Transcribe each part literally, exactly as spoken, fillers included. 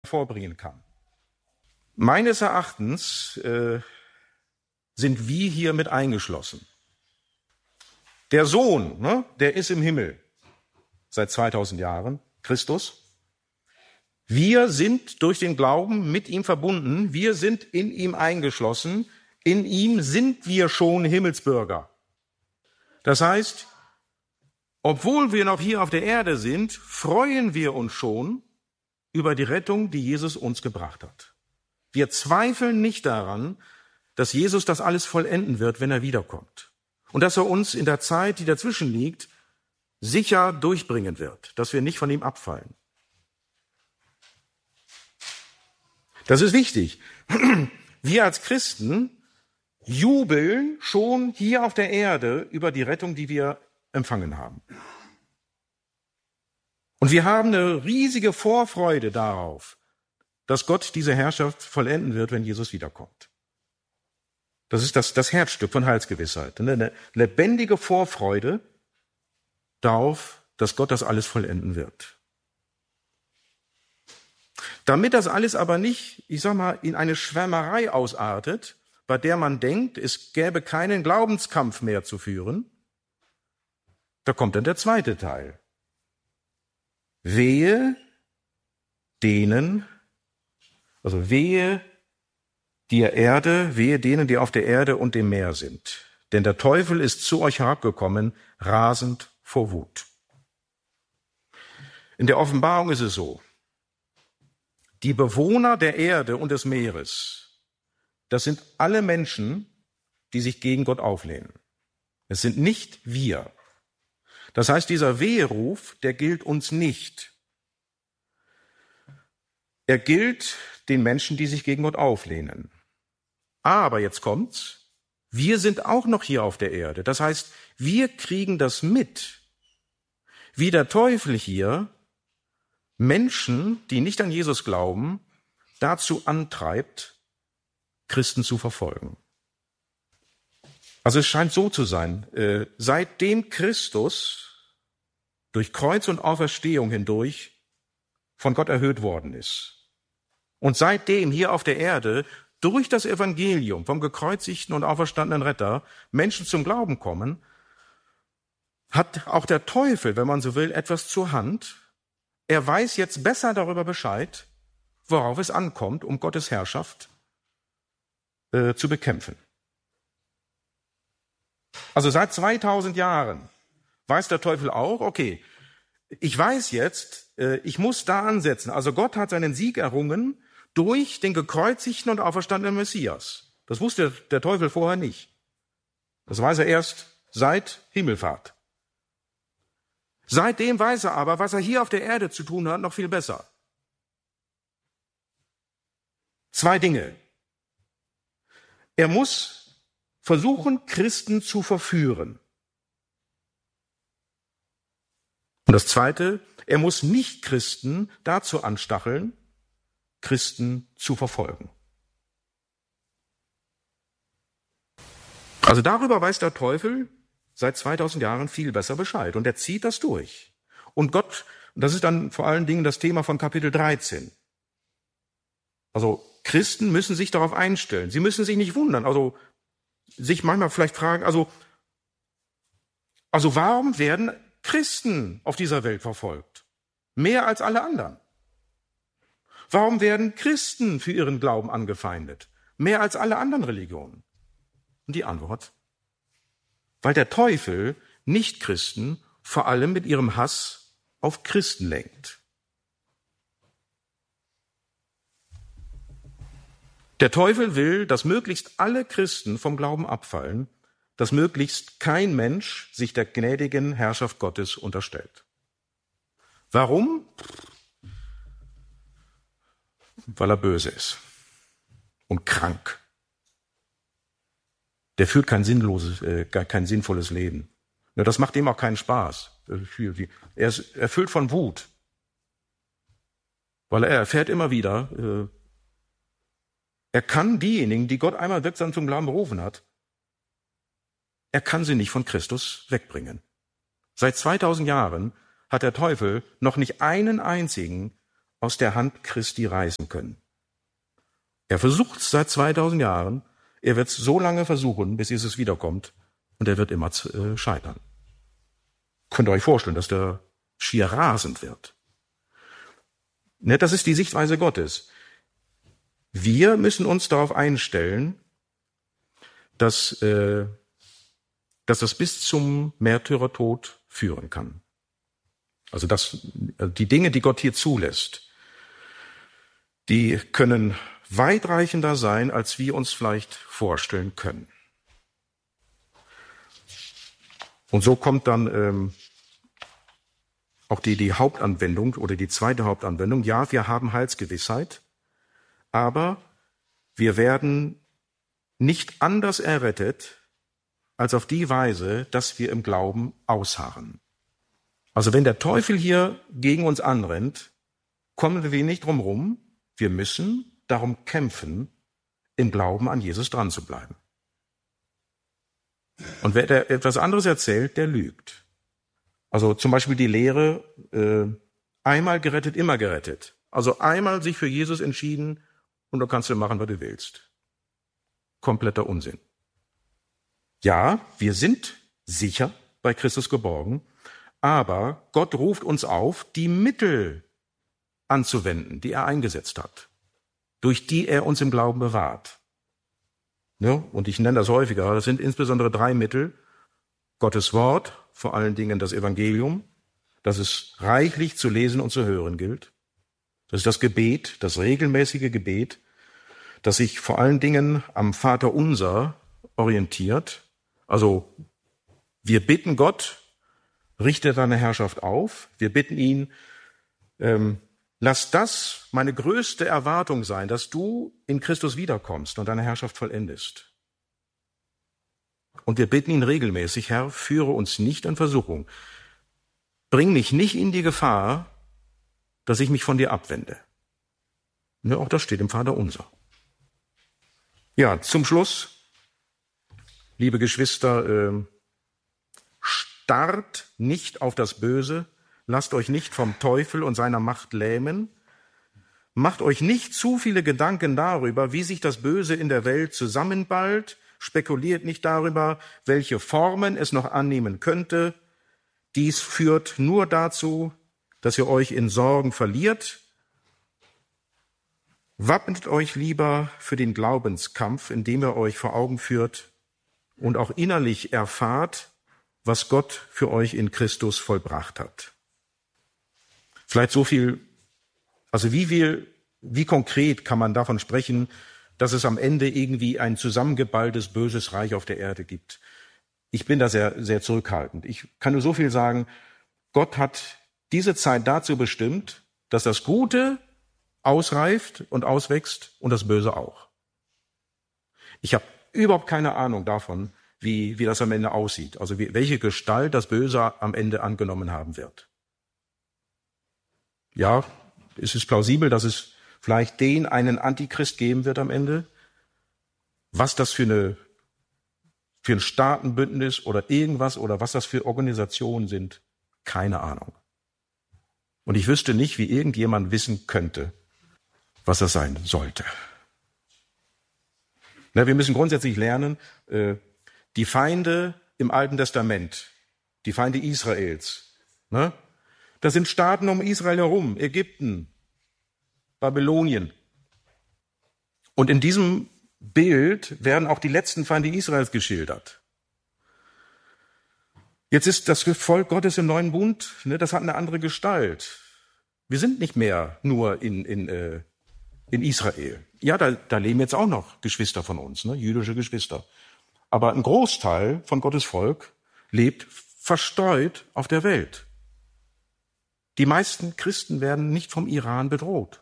vorbringen kann. Meines Erachtens äh, sind wir hier mit eingeschlossen. Der Sohn, ne, der ist im Himmel seit zweitausend Jahren, Christus. Wir sind durch den Glauben mit ihm verbunden. Wir sind in ihm eingeschlossen. In ihm sind wir schon Himmelsbürger. Das heißt, obwohl wir noch hier auf der Erde sind, freuen wir uns schon über die Rettung, die Jesus uns gebracht hat. Wir zweifeln nicht daran, dass Jesus das alles vollenden wird, wenn er wiederkommt. Und dass er uns in der Zeit, die dazwischen liegt, sicher durchbringen wird, dass wir nicht von ihm abfallen. Das ist wichtig. Wir als Christen jubeln schon hier auf der Erde über die Rettung, die wir empfangen haben. Und wir haben eine riesige Vorfreude darauf, dass Gott diese Herrschaft vollenden wird, wenn Jesus wiederkommt. Das ist das, das Herzstück von Heilsgewissheit. Eine lebendige Vorfreude darauf, dass Gott das alles vollenden wird. Damit das alles aber nicht, ich sag mal, in eine Schwärmerei ausartet, bei der man denkt, es gäbe keinen Glaubenskampf mehr zu führen, da kommt dann der zweite Teil. Wehe denen, also wehe der Erde, wehe denen, die auf der Erde und dem Meer sind. Denn der Teufel ist zu euch herabgekommen, rasend vor Wut. In der Offenbarung ist es so, die Bewohner der Erde und des Meeres, das sind alle Menschen, die sich gegen Gott auflehnen. Es sind nicht wir. Das heißt, dieser Weheruf, der gilt uns nicht. Er gilt den Menschen, die sich gegen Gott auflehnen. Aber jetzt kommt's, wir sind auch noch hier auf der Erde. Das heißt, wir kriegen das mit, wie der Teufel hier Menschen, die nicht an Jesus glauben, dazu antreibt, Christen zu verfolgen. Also es scheint so zu sein, äh, seitdem Christus durch Kreuz und Auferstehung hindurch von Gott erhöht worden ist und seitdem hier auf der Erde durch das Evangelium vom gekreuzigten und auferstandenen Retter Menschen zum Glauben kommen, hat auch der Teufel, wenn man so will, etwas zur Hand. Er weiß jetzt besser darüber Bescheid, worauf es ankommt, um Gottes Herrschaft äh, zu bekämpfen. Also seit zweitausend Jahren weiß der Teufel auch, okay, ich weiß jetzt, äh, ich muss da ansetzen. Also Gott hat seinen Sieg errungen durch den gekreuzigten und auferstandenen Messias. Das wusste der Teufel vorher nicht. Das weiß er erst seit Himmelfahrt. Seitdem weiß er aber, was er hier auf der Erde zu tun hat, noch viel besser. Zwei Dinge. Er muss versuchen, Christen zu verführen. Und das Zweite, er muss Nicht-Christen dazu anstacheln, Christen zu verfolgen. Also darüber weiß der Teufel seit zweitausend Jahren viel besser Bescheid. Und er zieht das durch. Und Gott, das ist dann vor allen Dingen das Thema von Kapitel dreizehn. Also Christen müssen sich darauf einstellen. Sie müssen sich nicht wundern. Also sich manchmal vielleicht fragen, also, also warum werden Christen auf dieser Welt verfolgt? Mehr als alle anderen. Warum werden Christen für ihren Glauben angefeindet? Mehr als alle anderen Religionen. Und die Antwort: Weil der Teufel Nicht-Christen vor allem mit ihrem Hass auf Christen lenkt. Der Teufel will, dass möglichst alle Christen vom Glauben abfallen, dass möglichst kein Mensch sich der gnädigen Herrschaft Gottes unterstellt. Warum? Weil er böse ist und krank. Der führt kein sinnloses, äh, kein sinnvolles Leben. Ja, das macht ihm auch keinen Spaß. Er ist erfüllt von Wut, weil er erfährt immer wieder, äh, er kann diejenigen, die Gott einmal wirksam zum Glauben berufen hat, er kann sie nicht von Christus wegbringen. Seit zweitausend Jahren hat der Teufel noch nicht einen einzigen aus der Hand Christi reißen können. Er versucht es seit zweitausend Jahren. Er wird es so lange versuchen, bis Jesus wiederkommt. Und er wird immer äh, scheitern. Könnt ihr euch vorstellen, dass der schier rasend wird. Ne, das ist die Sichtweise Gottes. Wir müssen uns darauf einstellen, dass, äh, dass das bis zum Märtyrertod führen kann. Also dass die Dinge, die Gott hier zulässt, die können weitreichender sein, als wir uns vielleicht vorstellen können. Und so kommt dann ähm, auch die, die Hauptanwendung oder die zweite Hauptanwendung. Ja, wir haben Heilsgewissheit, aber wir werden nicht anders errettet, als auf die Weise, dass wir im Glauben ausharren. Also wenn der Teufel hier gegen uns anrennt, kommen wir nicht drum rum. Wir müssen darum kämpfen, im Glauben an Jesus dran zu bleiben. Und wer der etwas anderes erzählt, der lügt. Also zum Beispiel die Lehre, äh, einmal gerettet, immer gerettet. Also einmal sich für Jesus entschieden und du kannst du machen, was du willst. Kompletter Unsinn. Ja, wir sind sicher bei Christus geborgen, aber Gott ruft uns auf, die Mittel anzuwenden, die er eingesetzt hat, durch die er uns im Glauben bewahrt. Ja, und ich nenne das häufiger, das sind insbesondere drei Mittel. Gottes Wort, vor allen Dingen das Evangelium, das es reichlich zu lesen und zu hören gilt. Das ist das Gebet, das regelmäßige Gebet, das sich vor allen Dingen am Vaterunser orientiert. Also wir bitten Gott, richte deine Herrschaft auf. Wir bitten ihn, ähm, lass das meine größte Erwartung sein, dass du in Christus wiederkommst und deine Herrschaft vollendest. Und wir bitten ihn regelmäßig, Herr, führe uns nicht in Versuchung. Bring mich nicht in die Gefahr, dass ich mich von dir abwende. Ja, auch das steht im Vaterunser. Ja, zum Schluss, liebe Geschwister, äh, starrt nicht auf das Böse, lasst euch nicht vom Teufel und seiner Macht lähmen, macht euch nicht zu viele Gedanken darüber, wie sich das Böse in der Welt zusammenballt, spekuliert nicht darüber, welche Formen es noch annehmen könnte. Dies führt nur dazu, dass ihr euch in Sorgen verliert. Wappnet euch lieber für den Glaubenskampf, indem ihr euch vor Augen führt und auch innerlich erfahrt, was Gott für euch in Christus vollbracht hat. Vielleicht so viel, also wie viel, wie konkret kann man davon sprechen, dass es am Ende irgendwie ein zusammengeballtes, böses Reich auf der Erde gibt? Ich bin da sehr, sehr zurückhaltend. Ich kann nur so viel sagen, Gott hat diese Zeit dazu bestimmt, dass das Gute ausreift und auswächst und das Böse auch. Ich habe überhaupt keine Ahnung davon, wie, wie das am Ende aussieht, also wie, welche Gestalt das Böse am Ende angenommen haben wird. Ja, es ist plausibel, dass es vielleicht den einen Antichrist geben wird am Ende. Was das für eine für ein Staatenbündnis oder irgendwas oder was das für Organisationen sind, keine Ahnung. Und ich wüsste nicht, wie irgendjemand wissen könnte, was das sein sollte. Na, wir müssen grundsätzlich lernen, äh, die Feinde im Alten Testament, die Feinde Israels, ne? Das sind Staaten um Israel herum, Ägypten, Babylonien. Und in diesem Bild werden auch die letzten Feinde Israels geschildert. Jetzt ist das Volk Gottes im neuen Bund, ne, das hat eine andere Gestalt. Wir sind nicht mehr nur in, in, äh, in Israel. Ja, da, da leben jetzt auch noch Geschwister von uns, ne, jüdische Geschwister. Aber ein Großteil von Gottes Volk lebt verstreut auf der Welt. Die meisten Christen werden nicht vom Iran bedroht.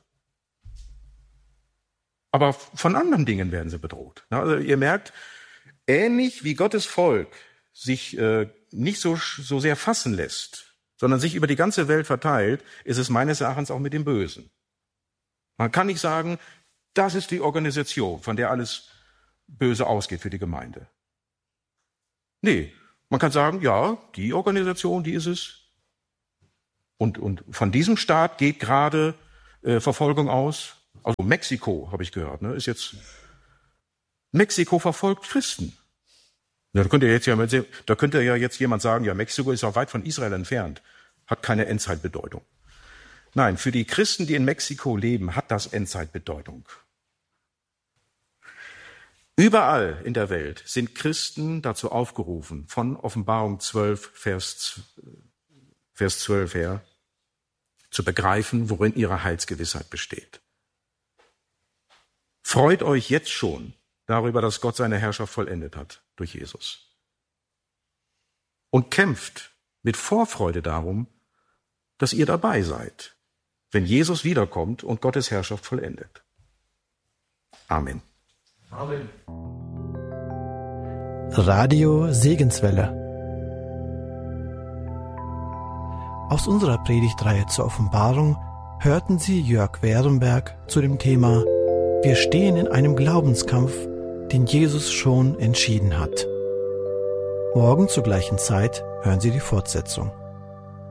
Aber von anderen Dingen werden sie bedroht. Also ihr merkt, ähnlich wie Gottes Volk sich äh, nicht so, so sehr fassen lässt, sondern sich über die ganze Welt verteilt, ist es meines Erachtens auch mit dem Bösen. Man kann nicht sagen, das ist die Organisation, von der alles Böse ausgeht für die Gemeinde. Nee, man kann sagen, ja, die Organisation, die ist es. Und, und von diesem Staat geht gerade äh, Verfolgung aus. Also Mexiko, habe ich gehört, ne, ist jetzt, Mexiko verfolgt Christen. Ja, da könnte jetzt ja, da könnte ja jetzt jemand sagen, ja, Mexiko ist ja weit von Israel entfernt, hat keine Endzeitbedeutung. Nein, für die Christen, die in Mexiko leben, hat das Endzeitbedeutung. Überall in der Welt sind Christen dazu aufgerufen, von Offenbarung zwölf, Vers, Vers zwölf her, zu begreifen, worin ihre Heilsgewissheit besteht. Freut euch jetzt schon darüber, dass Gott seine Herrschaft vollendet hat durch Jesus. Und kämpft mit Vorfreude darum, dass ihr dabei seid, wenn Jesus wiederkommt und Gottes Herrschaft vollendet. Amen. Amen. Radio Segenswelle. Aus unserer Predigtreihe zur Offenbarung hörten Sie Jörg Werenberg zu dem Thema Wir stehen in einem Glaubenskampf, den Jesus schon entschieden hat. Morgen zur gleichen Zeit hören Sie die Fortsetzung.